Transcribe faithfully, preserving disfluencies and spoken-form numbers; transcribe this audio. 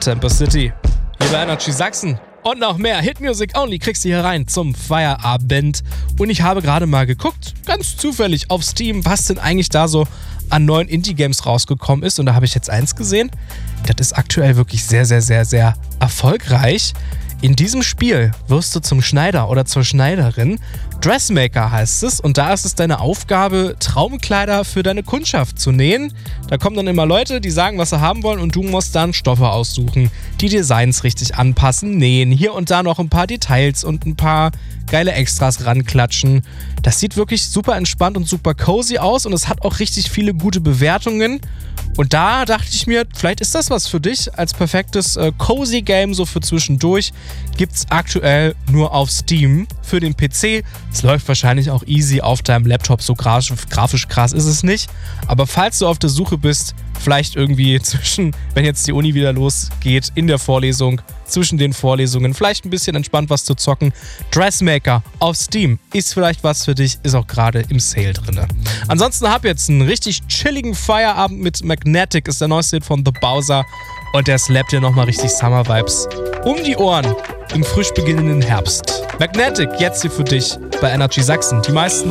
Temper City. Hier bei Energy Sachsen. Und noch mehr Hit Music Only kriegst du hier rein zum Feierabend. Und ich habe gerade mal geguckt, ganz zufällig auf Steam, was denn eigentlich da so an neuen Indie-Games rausgekommen ist. Und da habe ich jetzt eins gesehen. Das ist aktuell wirklich sehr, sehr, sehr, sehr erfolgreich. In diesem Spiel wirst du zum Schneider oder zur Schneiderin. Dressmaker heißt es, und da ist es deine Aufgabe, Traumkleider für deine Kundschaft zu nähen. Da kommen dann immer Leute, die sagen, was sie haben wollen, und du musst dann Stoffe aussuchen, die Designs richtig anpassen, nähen, hier und da noch ein paar Details und ein paar geile Extras ranklatschen. Das sieht wirklich super entspannt und super cozy aus, und es hat auch richtig viele gute Bewertungen. Und da dachte ich mir, vielleicht ist das was für dich als perfektes äh, cozy Game, so für zwischendurch. Gibt's aktuell nur auf Steam für den P C. Es läuft wahrscheinlich auch easy auf deinem Laptop, so grafisch, grafisch krass ist es nicht. Aber falls du auf der Suche bist, vielleicht irgendwie zwischen, wenn jetzt die Uni wieder losgeht, in der Vorlesung, zwischen den Vorlesungen, vielleicht ein bisschen entspannt was zu zocken. Dressmaker auf Steam ist vielleicht was für dich, ist auch gerade im Sale drin. Ansonsten hab jetzt einen richtig chilligen Feierabend mit Magnetic, ist der neueste Hit von The Bowser, und der slappt dir nochmal richtig Summer-Vibes um die Ohren im frisch beginnenden Herbst. Magnetic jetzt hier für dich bei Energy Sachsen. Die meisten